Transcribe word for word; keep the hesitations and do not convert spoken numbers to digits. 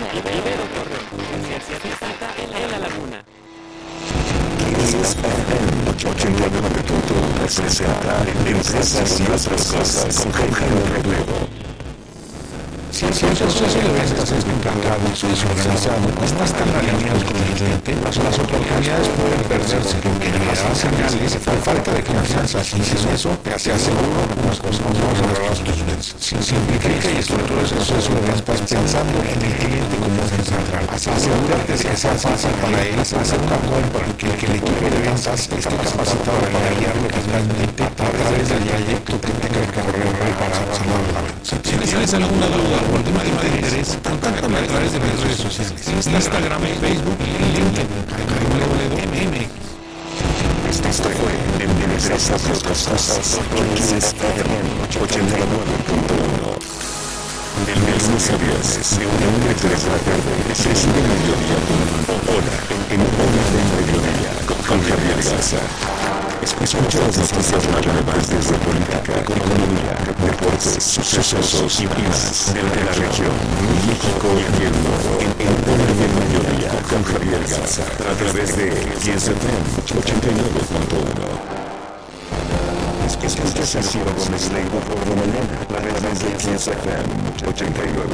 Ibero Torreón, Conciencia Física en la Laguna. ochenta y nueve punto uno presenta Empresas y otras cosas con Jaime Robledo. Si el proceso de ventas es complicado y desorganizado, no están alineados con el cliente, las oportunidades pueden perderse porque las señales, por falta de confianza, y sin eso, te aseguro unas cosas no cerrarás tus ventas. Simplifica y estructura el proceso de ventas pensando en el cliente como eje central. Asegúrate que sea fácil para él hacer una compra, que el equipo de ventas está capacitado para guiarlo realmente a través del trayecto que tenga que recorrer para cerrar la venta. Si tienes alguna duda o algún tema de interés, contáctame a través de mis redes sociales, Instagram, Facebook y LinkedIn, Jaime Robledo M M. Esto fue Empresas y otras cosas con ochenta y nueve punto uno. El lunes a viernes de una a tres de la tarde se sigue el mediodía con Hora en Hora del Mediodía con Javier Garza. Escucha las noticias más relevantes de política, economía, deportes, sucesos y más de la región, México y el mundo en Hora del Mediodía con Javier Garza a través de Piensa ochenta y nueve punto uno. Escuchas a Ciro Gómez Leiva por la mañana a través de Piensa ochenta y nueve.